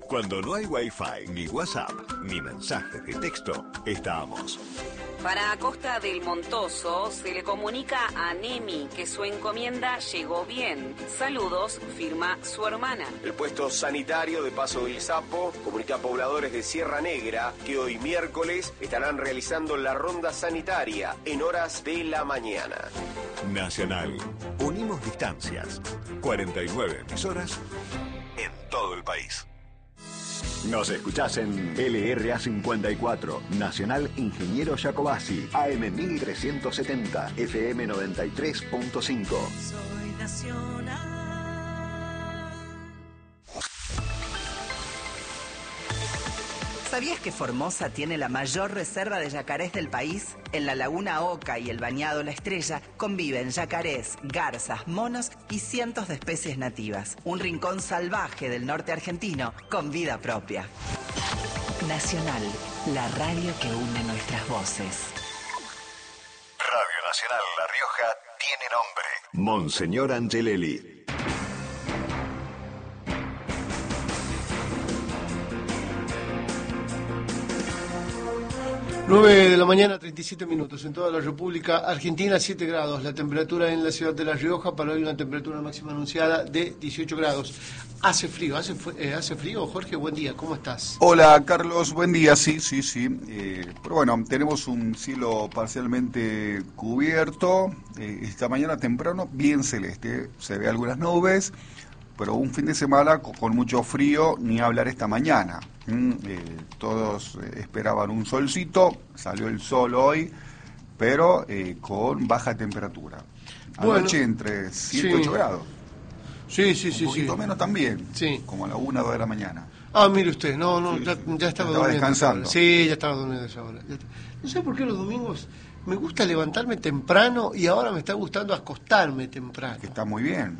Cuando no hay Wi-Fi, ni WhatsApp, ni mensajes de texto, estamos. Para Costa del Montoso se le comunica a Nemi que su encomienda llegó bien. Saludos, firma su hermana. El puesto sanitario de Paso del Sapo comunica a pobladores de Sierra Negra que hoy miércoles estarán realizando la ronda sanitaria en horas de la mañana. Nacional. Unimos distancias. 49 emisoras en todo el país. Nos escuchás en LRA 54, Nacional Ingeniero Jacobasi, AM 1370, FM 93.5. Soy nacional. ¿Sabías que Formosa tiene la mayor reserva de yacarés del país? En la Laguna Oca y el Bañado La Estrella conviven yacarés, garzas, monos y cientos de especies nativas. Un rincón salvaje del norte argentino con vida propia. Nacional, la radio que une nuestras voces. Radio Nacional La Rioja tiene nombre. Monseñor Angelelli. 9 de la mañana, 37 minutos en toda la República Argentina, 7 grados. La temperatura en la ciudad de La Rioja, para hoy una temperatura máxima anunciada de 18 grados. Hace frío, hace frío. Jorge, buen día, ¿cómo estás? Hola, Carlos, buen día, sí. Pero bueno, tenemos un cielo parcialmente cubierto. Esta mañana temprano, bien celeste. Se ve algunas nubes, pero un fin de semana con mucho frío, ni hablar esta mañana. Todos esperaban un solcito, salió el sol hoy, pero con baja temperatura. Anoche entre 7 y 8 grados. Sí. Un poquito menos también, sí. Como a la 1 o 2 de la mañana. Ah, mire usted, no, Sí, ya estaba durmiendo. descansando. Sí, ya estaba durmiendo esa hora. No sé por qué los domingos me gusta levantarme temprano y ahora me está gustando acostarme temprano. Que está muy bien.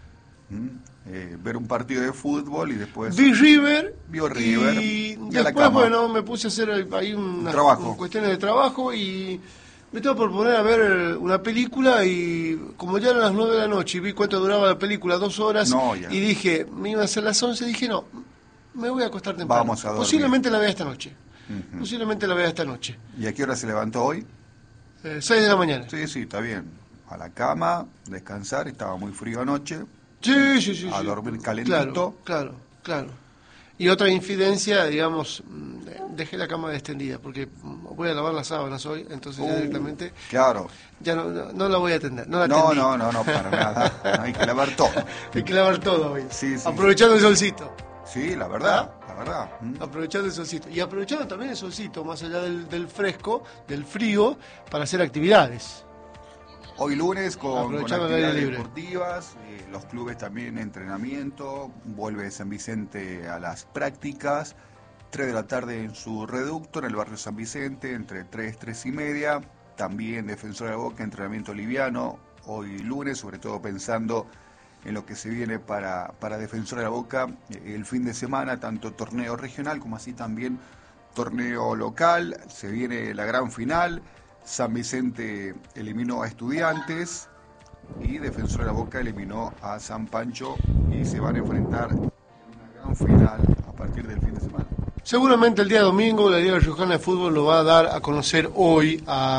Ver un partido de fútbol y después... Vi River. Vio River. Y a la después, cama. bueno, me puse a hacer ahí unas cuestiones de trabajo y me estaba por poner a ver una película y como ya eran las 9 de la noche y vi cuánto duraba la película, 2 horas, y dije, me iba a hacer las 11, dije, no, me voy a acostar temprano. Vamos a dormir. Posiblemente la vea esta noche. Posiblemente la vea esta noche. ¿Y a qué hora se levantó hoy? 6 de la mañana. Sí, está bien. A la cama, descansar, estaba muy frío anoche. Sí. A dormir calentito. Claro. Y otra infidencia, digamos, dejé la cama extendida porque voy a lavar las sábanas hoy, entonces ya directamente... Claro. Ya no la voy a atender. No, para nada. No, hay que lavar todo. Hay que lavar todo hoy. Sí. Aprovechando el solcito. Sí, la verdad. Aprovechando el solcito. Y aprovechando también el solcito, más allá del fresco, del frío, para hacer actividades. Hoy lunes con actividades libre. Deportivas, los clubes también entrenamiento, vuelve San Vicente a las prácticas, 3 de la tarde en su reducto en el barrio San Vicente, entre 3 y media, también Defensor de la Boca, entrenamiento liviano, hoy lunes, sobre todo pensando en lo que se viene para Defensor de la Boca el fin de semana, tanto torneo regional como así también torneo local, se viene la gran final. San Vicente eliminó a Estudiantes y Defensor de la Boca eliminó a San Pancho y se van a enfrentar en una gran final a partir del fin de semana. Seguramente el día domingo la Liga Riojana de Fútbol lo va a dar a conocer hoy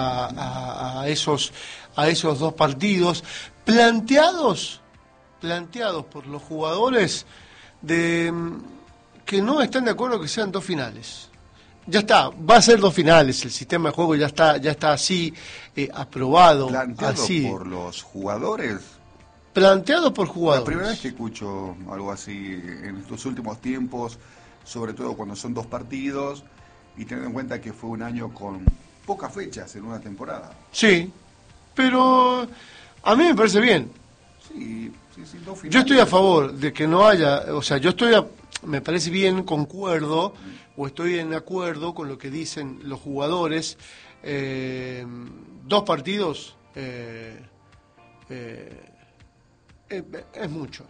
a esos 2 partidos planteados por los jugadores que no están de acuerdo que sean 2 finales. Ya está, va a ser 2 finales, el sistema de juego ya está así, aprobado. ¿Planteado así. por los jugadores? Planteado por jugadores. La primera vez que escucho algo así en estos últimos tiempos, sobre todo cuando son 2 partidos, y teniendo en cuenta que fue un año con pocas fechas en una temporada. Sí, pero a mí me parece bien. Sí, 2 finales. Yo estoy a favor de que no haya, o sea, me parece bien, concuerdo, o estoy en acuerdo con lo que dicen los jugadores. 2 partidos es mucho.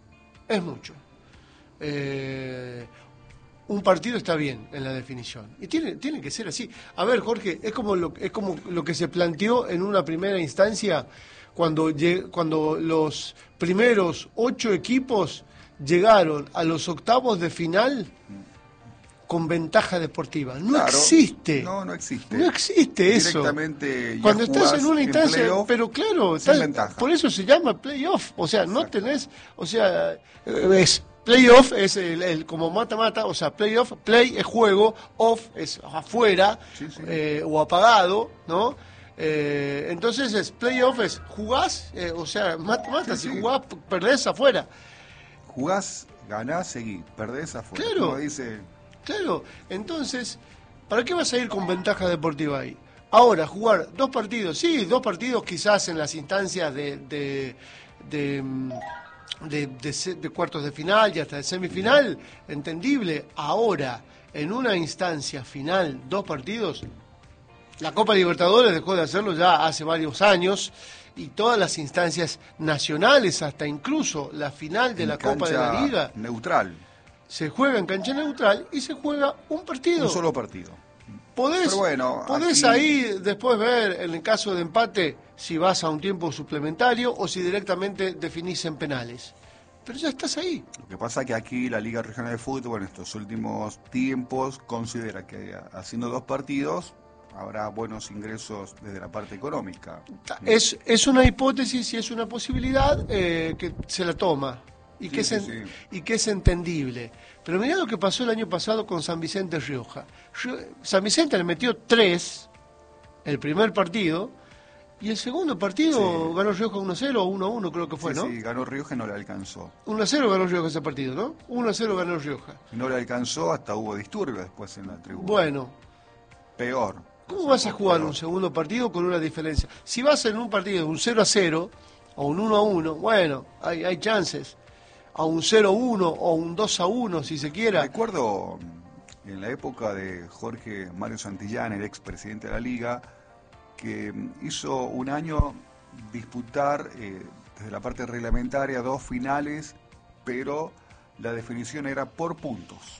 Un partido está bien en la definición y tiene que ser así. A ver, Jorge, es como lo que se planteó en una primera instancia cuando los primeros 8 equipos llegaron a los octavos de final con ventaja deportiva. No Claro, existe. No existe. No existe eso. Directamente ya Cuando estás jugás en una instancia, playoff pero claro, sin ventaja. por eso se llama playoff. O sea, no tenés, o sea, es playoff es el como mata-mata, o sea, playoff, play es juego, off es afuera Sí, sí. O apagado, ¿no? Entonces es playoff es jugás, o sea, mata-mata, Sí, si sí. jugás, perdés afuera. Jugás, ganás, seguís, perdés afuera. Claro. Como dice, Claro, entonces, ¿para qué vas a ir con ventaja deportiva ahí? Ahora, jugar 2 partidos, sí, 2 partidos quizás en las instancias de cuartos de final y hasta de semifinal, entendible. Ahora, en una instancia final, 2 partidos, la Copa Libertadores dejó de hacerlo ya hace varios años y todas las instancias nacionales, hasta incluso la final de en la Copa de la cancha Liga, neutral. se juega en cancha neutral y se juega un partido. Un solo partido. Podés, Pero bueno, podés aquí- ahí después ver, en el caso de empate, si vas a un tiempo suplementario o si directamente definís en penales. Pero ya estás ahí. Lo que pasa es que aquí la Liga Regional de Fútbol en estos últimos tiempos considera que haciendo 2 partidos habrá buenos ingresos desde la parte económica. Es una hipótesis y es una posibilidad que se la toma y, Sí, que sí, es sí. y que es entendible. Pero mirá lo que pasó el año pasado con San Vicente Rioja. San Vicente le metió 3 el primer partido y el segundo partido Sí. ganó Rioja 1-0 o 1-1 creo que fue, Sí, ¿no? sí, ganó Rioja y no le alcanzó. 1-0 ganó Rioja ese partido, ¿no? 1-0 ganó Rioja. Si no le alcanzó, hasta hubo disturbios después en la tribuna. Bueno, Peor. ¿cómo vas a jugar Peor. un segundo partido con una diferencia? Si vas en un partido de un 0-0 o un 1-1, bueno, hay chances. A un 0-1 o un 2-1 si se quiera. Recuerdo en la época de Jorge Mario Santillán, el expresidente de la Liga, que hizo un año disputar desde la parte reglamentaria 2 finales, pero la definición era por puntos.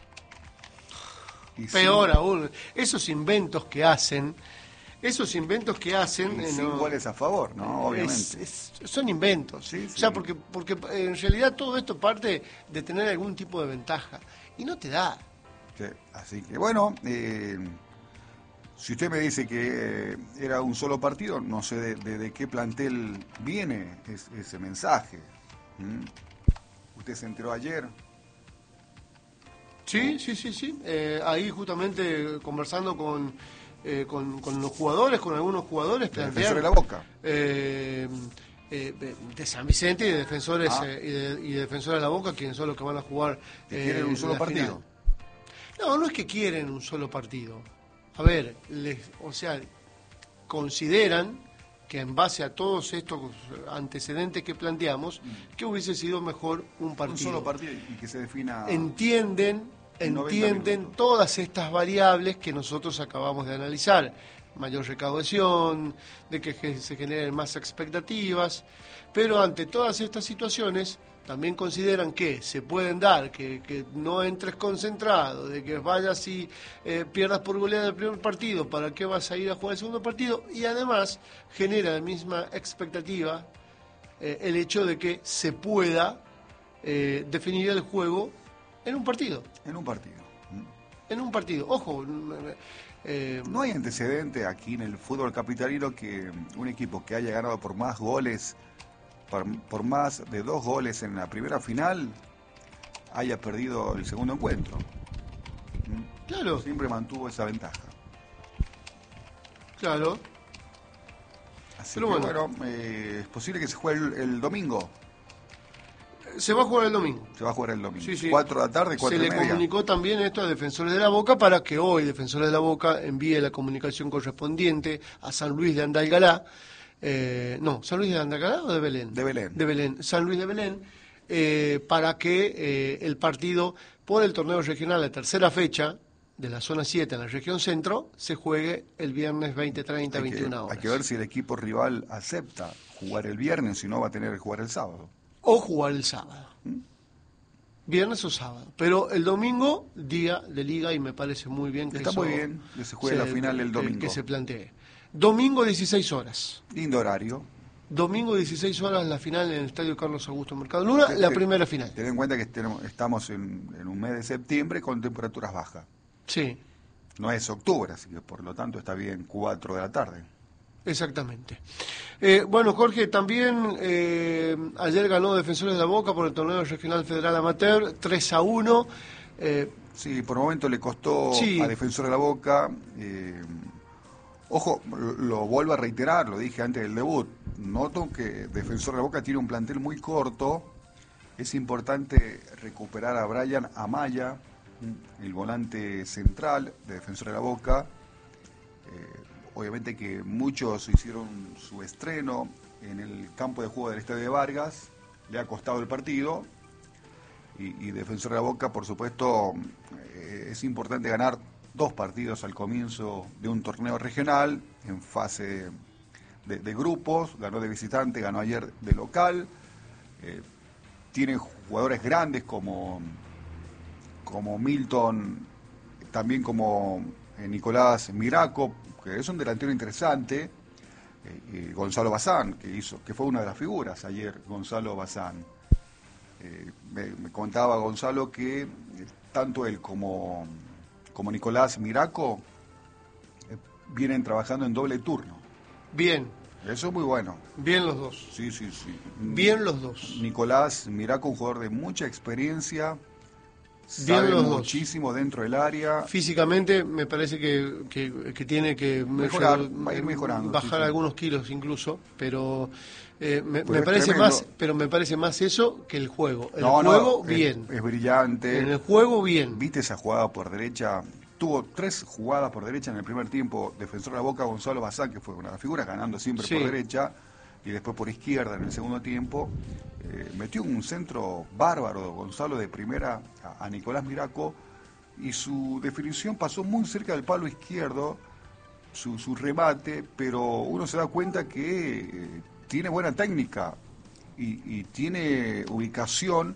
Y Peor sin- aún, esos inventos que hacen, y sin no, goles a favor, ¿no? Obviamente. son inventos. Sí, O sea, sí. porque en realidad todo esto parte de tener algún tipo de ventaja. Y no te da. Sí, así que bueno, si usted me dice que era un solo partido, no sé de qué plantel viene ese mensaje. ¿Mm? ¿Usted se enteró ayer? Sí. Ahí justamente conversando con los jugadores, con algunos jugadores, ¿El plantearon defensor de la Boca? De San Vicente y de defensores Ah. y de defensores de la Boca, quienes son los que van a jugar. ¿Que quieren un solo la partido? final. No es que quieren un solo partido. A ver, consideran que en base a todos estos antecedentes que planteamos, que hubiese sido mejor un partido. Un solo partido y que se defina... Entienden 90 minutos. todas estas variables que nosotros acabamos de analizar. Mayor recaudación, de que se generen más expectativas, pero ante todas estas situaciones también consideran que se pueden dar, que no entres concentrado, de que vayas y pierdas por goleada el primer partido, ¿para qué vas a ir a jugar el segundo partido? Y además genera la misma expectativa el hecho de que se pueda definir el juego en un partido. En un partido. En un partido. Ojo, No hay antecedente aquí en el fútbol capitalino que un equipo que haya ganado por más goles, por más de 2 goles en la primera final, haya perdido el segundo encuentro. claro, Siempre mantuvo esa ventaja. claro. Así Pero que bueno. bueno, es posible que se juegue el domingo. Se va a jugar el domingo. Se va a jugar el domingo. Sí, sí. 4 de la tarde, 4 Se y le media. comunicó también esto a Defensores de la Boca para que hoy Defensores de la Boca envíe la comunicación correspondiente a San Luis de Andalgalá. ¿San Luis de Andalgalá o de Belén? De Belén. De Belén, San Luis de Belén, para que el partido por el torneo regional, la tercera fecha de la zona 7 en la región centro, se juegue el viernes 20:30, 21 horas. Hay que ver si el equipo rival acepta jugar el viernes, si no va a tener que jugar el sábado. O jugar el sábado. Viernes o sábado. Pero el domingo, día de liga, y me parece muy bien que Está eso muy bien que se juegue la final el domingo. Que se plantee. Domingo 16 horas. Lindo horario. Domingo 16 horas la final en el Estadio Carlos Augusto Mercado Luna, la primera final. Ten en cuenta que estamos en un mes de septiembre con temperaturas bajas. Sí. No es octubre, así que por lo tanto está bien 4 de la tarde. Exactamente. Bueno, Jorge, también ayer ganó Defensores de la Boca por el torneo regional federal amateur 3-1. Sí, por el momento le costó Sí. a Defensor de la Boca. Ojo, lo vuelvo a reiterar, lo dije antes del debut. Noto que Defensor de la Boca tiene un plantel muy corto. Es importante recuperar a Brian Amaya, el volante central de Defensor de la Boca. Obviamente que muchos hicieron su estreno en el campo de juego del Estadio de Vargas. Le ha costado el partido. Y Defensor de la Boca, por supuesto, es importante ganar 2 partidos al comienzo de un torneo regional en fase de grupos. Ganó de visitante, ganó ayer de local. Tiene jugadores grandes como Milton, también como Nicolás Miraco, que es un delantero interesante. Gonzalo Bazán, que fue una de las figuras ayer, Gonzalo Bazán. Me contaba Gonzalo que tanto él como Nicolás Miraco vienen trabajando en doble turno. Bien. Eso es muy bueno. Bien los dos. Sí. Bien los dos. Nicolás Miraco, un jugador de mucha experiencia, Bien sabe los dos. muchísimo dentro del área. Físicamente me parece que tiene que Mejorar, va a ir mejorando, bajar sí. algunos kilos incluso, pero me es parece tremendo. me parece más eso que el juego. El No, juego es- bien. Es brillante. En el juego bien. ¿Viste esa jugada por derecha? Tuvo 3 jugadas por derecha en el primer tiempo. Defensor de la Boca, Gonzalo Bazán, que fue una de las figuras, ganando siempre Sí. por derecha. Y después por izquierda en el segundo tiempo. Metió un centro bárbaro, Gonzalo, de primera a Nicolás Miraco. Y su definición pasó muy cerca del palo izquierdo, su remate, pero uno se da cuenta que tiene buena técnica y tiene ubicación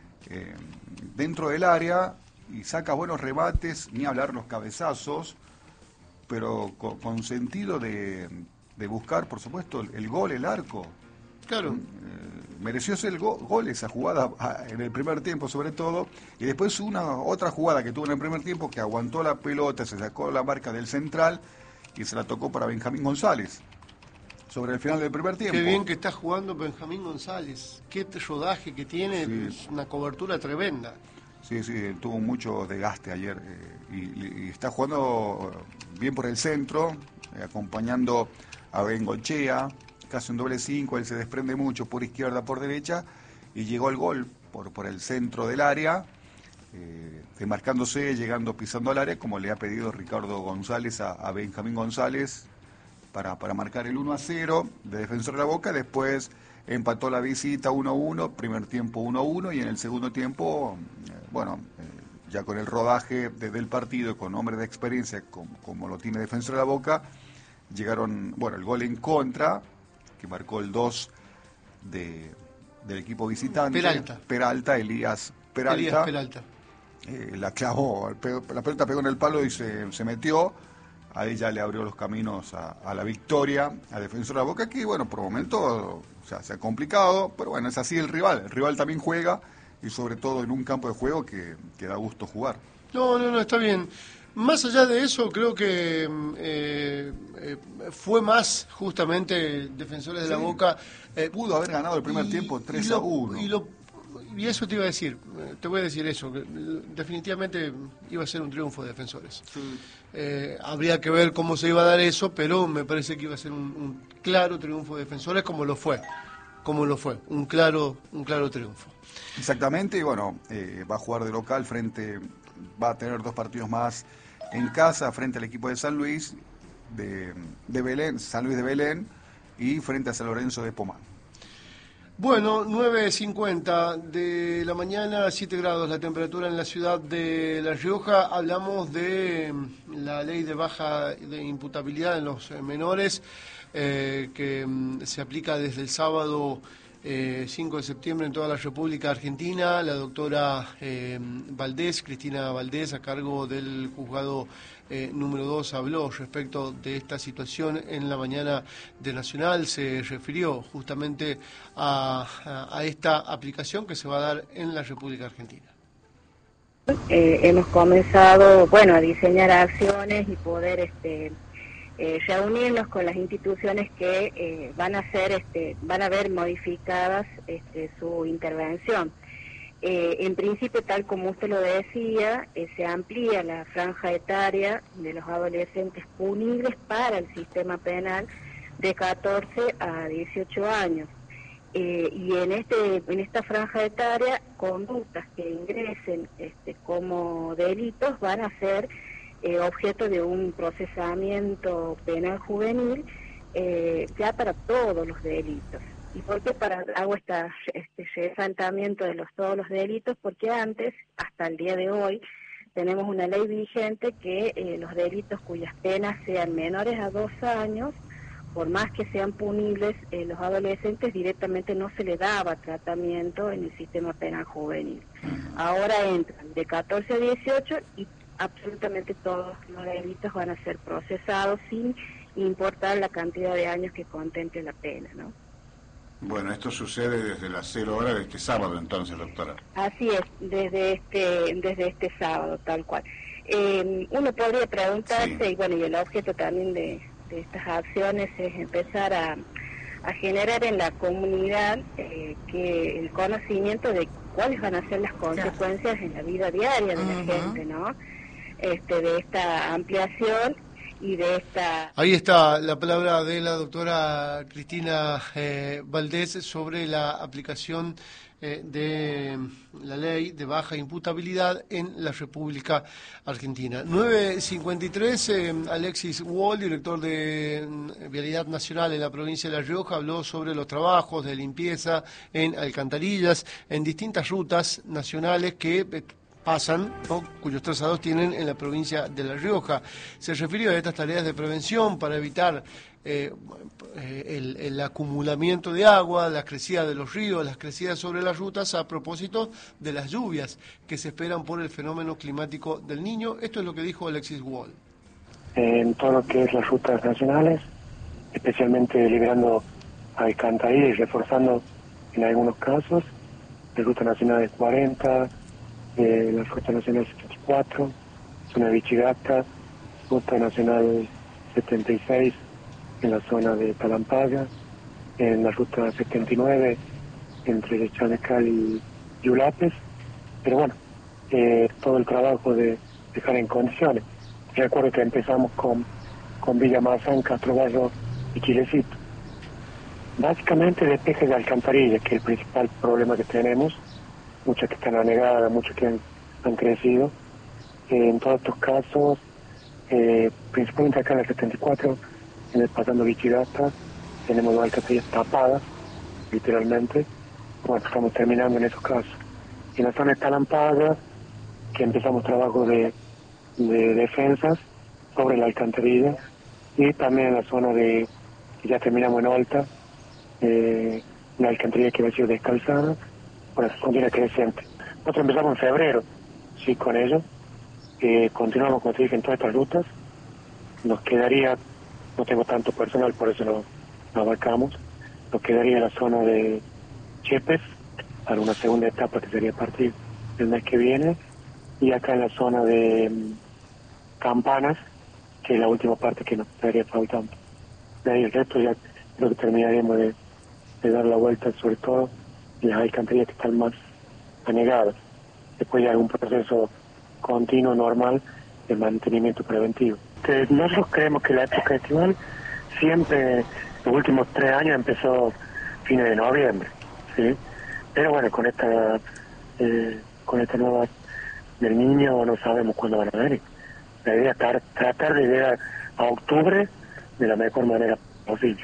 dentro del área y saca buenos remates, ni hablar los cabezazos, pero con sentido de buscar, por supuesto, el gol, el arco. Claro. Mereció ser el gol esa jugada en el primer tiempo sobre todo, y después otra jugada que tuvo en el primer tiempo que aguantó la pelota, se sacó la marca del central y se la tocó para Benjamín González sobre el final del primer tiempo. Qué bien que está jugando Benjamín González. Qué rodaje que tiene, Sí. es una cobertura tremenda. Sí, tuvo mucho desgaste ayer y está jugando bien por el centro, acompañando a Bengochea, casi un doble 5, él se desprende mucho por izquierda, por derecha, y llegó el gol por el centro del área, demarcándose, llegando, pisando al área, como le ha pedido Ricardo González a Benjamín González para marcar el 1-0 de Defensor de la Boca. Después empató la visita 1-1, primer tiempo 1-1, y en el segundo tiempo, ya con el rodaje del partido, con hombres de experiencia como lo tiene Defensor de la Boca, llegaron, el gol en contra, que marcó el 2 del equipo visitante. Peralta. Elías Peralta. La clavó, la pelota pegó en el palo y se metió. Ahí ya le abrió los caminos a la victoria, a Defensor de la Boca, que por momento se ha complicado, pero es así el rival. El rival también juega, y sobre todo en un campo de juego que da gusto jugar. No, está bien. Más allá de eso, creo que fue más justamente Defensores de la Boca. Pudo haber ganado el primer tiempo 3-1. Y eso te iba a decir, te voy a decir eso, que definitivamente iba a ser un triunfo de Defensores. Sí. Habría que ver cómo se iba a dar eso, pero me parece que iba a ser un claro triunfo de Defensores, como lo fue, un claro triunfo. Exactamente, y va a jugar de local va a tener 2 partidos más en casa, frente al equipo de San Luis de Belén, San Luis de Belén, y frente a San Lorenzo de Pomán. Bueno, 9:50 de la mañana, 7 grados la temperatura en la ciudad de La Rioja. Hablamos de la ley de baja de imputabilidad en los menores que se aplica desde el sábado 5 de septiembre en toda la República Argentina. La doctora Valdés, Cristina Valdés, a cargo del juzgado número 2, habló respecto de esta situación en la mañana de Nacional. Se refirió justamente a esta aplicación que se va a dar en la República Argentina. Hemos comenzado, a diseñar acciones y poder reunirnos con las instituciones que van a ver modificadas su intervención. En principio, tal como usted lo decía, se amplía la franja etaria de los adolescentes punibles para el sistema penal de 14 a 18 años. Y en esta franja etaria, conductas que ingresen como delitos van a ser objeto de un procesamiento penal juvenil ya para todos los delitos. ¿Y por qué hago este resaltamiento de todos los delitos? Porque antes, hasta el día de hoy, tenemos una ley vigente que los delitos cuyas penas sean menores a 2 años, por más que sean punibles, los adolescentes directamente no se les daba tratamiento en el sistema penal juvenil. Ahora entran de 14 a 18 y absolutamente todos los delitos van a ser procesados sin importar la cantidad de años que contemple la pena, ¿no? Bueno, esto sucede desde las 0 horas de este sábado, entonces, doctora. Así es, desde este sábado, tal cual. Uno podría preguntarse, sí. Y el objeto también de estas acciones es empezar a generar en la comunidad que el conocimiento de cuáles van a ser las consecuencias en la vida diaria de la gente, ¿no? De esta ampliación y de esta... Ahí está la palabra de la doctora Cristina Valdés sobre la aplicación de la ley de baja imputabilidad en la República Argentina. 9:53, Alexis Wall, director de Vialidad Nacional en la provincia de La Rioja, habló sobre los trabajos de limpieza en alcantarillas en distintas rutas nacionales que pasan, ¿no?, cuyos trazados tienen en la provincia de La Rioja. Se refirió a estas tareas de prevención para evitar el acumulamiento de agua, las crecidas de los ríos, las crecidas sobre las rutas a propósito de las lluvias que se esperan por el fenómeno climático del Niño. Esto es lo que dijo Alexis Wall. En todo lo que es las rutas nacionales, especialmente liberando alcantarillas y reforzando en algunos casos, la ruta nacional 40, la ruta nacional 74, zona de Vichigata, ruta nacional 76 en la zona de Talampaya, en la ruta 79 entre Chanecal y Yulapes, pero todo el trabajo de dejar en condiciones. Recuerdo que empezamos con Villa Mazán, Castro Barro y Chilecito. Básicamente despeje de alcantarilla, que es el principal problema que tenemos, muchas que están anegadas, muchas que han crecido. En todos estos casos, principalmente acá en el 74, en el pasando Vichigata, tenemos 2 alcantarillas tapadas, literalmente. Estamos terminando en esos casos. En la zona de Talampaya, que empezamos trabajo de defensas sobre la alcantarilla, y también en la zona que ya terminamos en Olta, una alcantarilla que va a ser descalzada, continúa creciente. Nosotros empezamos en febrero, sí, con ello. Continuamos, como te dije, en todas estas rutas. Nos quedaría, no tengo tanto personal, por eso no abarcamos, nos quedaría la zona de Chepes, para una segunda etapa que sería a partir del mes que viene, y acá en la zona de Campanas, que es la última parte que nos estaría faltando. De ahí el resto ya creo que terminaríamos de dar la vuelta, sobre todo en las alcantarillas que están más anegadas. Después ya hay un proceso continuo, normal, de mantenimiento preventivo. Nosotros creemos que la época estival siempre, los últimos 3 años, empezó fines de noviembre, ¿sí? Pero con esta nueva del Niño no sabemos cuándo van a venir. La idea es tratar de llegar a octubre de la mejor manera posible.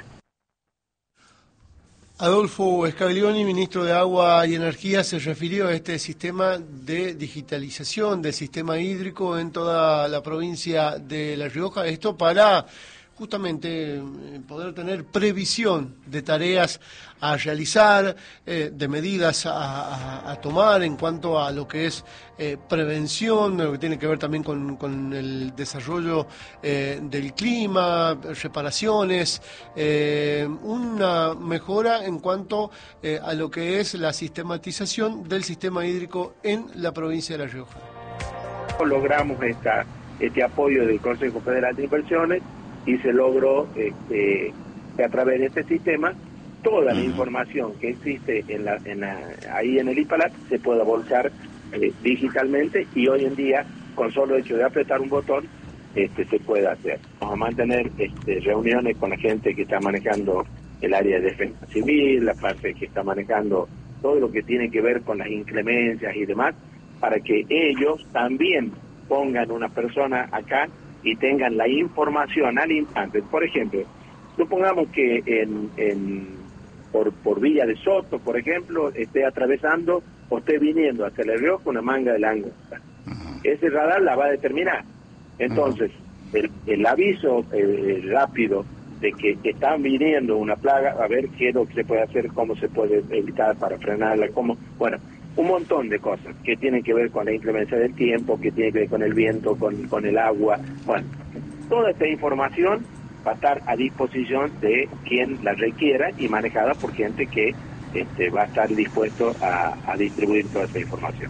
Adolfo Scaglioni, ministro de Agua y Energía, se refirió a este sistema de digitalización del sistema hídrico en toda la provincia de La Rioja. Esto para justamente poder tener previsión de tareas a realizar, de medidas a tomar en cuanto a lo que es prevención, lo que tiene que ver también con el desarrollo del clima, reparaciones, una mejora en cuanto a lo que es la sistematización del sistema hídrico en la provincia de La Rioja. Logramos este apoyo del Consejo Federal de Inversiones y se logró que a través de este sistema toda la información que existe ahí en el IPALAT se pueda volcar digitalmente, y hoy en día con solo hecho de apretar un botón se puede hacer. Vamos a mantener reuniones con la gente que está manejando el área de defensa civil, la parte que está manejando todo lo que tiene que ver con las inclemencias y demás, para que ellos también pongan una persona acá y tengan la información al instante. Por ejemplo, supongamos que por Villa de Soto, por ejemplo, esté atravesando o esté viniendo hacia La Rioja una manga de langosta. Ese radar la va a determinar. Entonces, el aviso rápido de que están viniendo una plaga, a ver qué es lo que se puede hacer, cómo se puede evitar para frenarla, bueno, un montón de cosas que tienen que ver con la inclemencia del tiempo, que tienen que ver con el viento, con el agua. Bueno, toda esta información va a estar a disposición de quien la requiera y manejada por gente que va a estar dispuesto a distribuir toda esta información.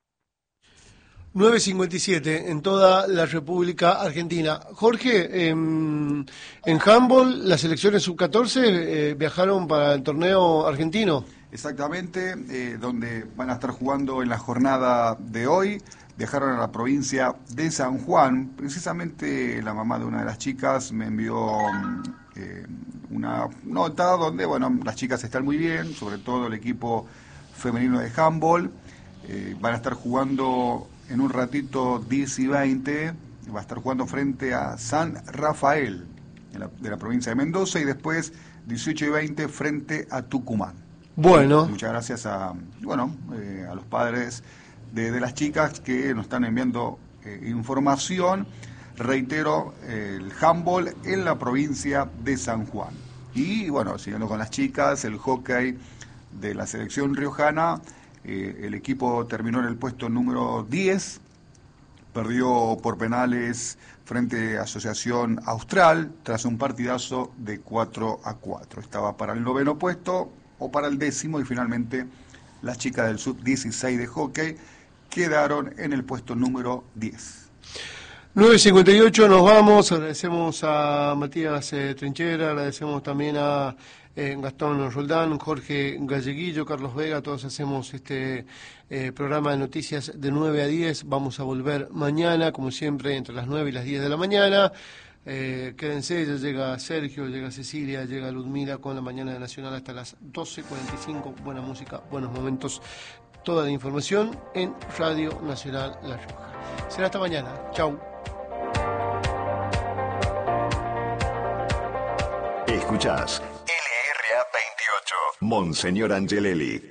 9:57 en toda la República Argentina. Jorge, en handball, las selecciones sub-14 viajaron para el torneo argentino. Exactamente, donde van a estar jugando en la jornada de hoy. Viajaron a la provincia de San Juan. Precisamente la mamá de una de las chicas me envió una nota donde, bueno, las chicas están muy bien, sobre todo el equipo femenino de handball. Van a estar jugando en un ratito 10 y 20, va a estar jugando frente a San Rafael de la provincia de Mendoza, y después 18 y 20 frente a Tucumán. Bueno. Muchas gracias a los padres de las chicas que nos están enviando información. Reitero, el handball en la provincia de San Juan. Y bueno, siguiendo con las chicas, el hockey de la selección riojana, el equipo terminó en el puesto número 10, perdió por penales frente a Asociación Austral tras un partidazo de 4-4. Estaba para el 9º puesto o para el 10º, y finalmente las chicas del sub-16 de hockey quedaron en el puesto número 10. 9:58, nos vamos. Agradecemos a Matías Trinchera, agradecemos también a Gastón Roldán, Jorge Galleguillo, Carlos Vega. Todos hacemos este programa de noticias de 9 a 10. Vamos a volver mañana, como siempre, entre las 9 y las 10 de la mañana. Quédense, ya llega Sergio, llega Cecilia, llega Ludmila con la mañana de Nacional hasta las 12:45. Buena música, buenos momentos. Toda la información en Radio Nacional La Rioja. Será hasta mañana. Chau. Escuchás LRA 28, Monseñor Angelelli.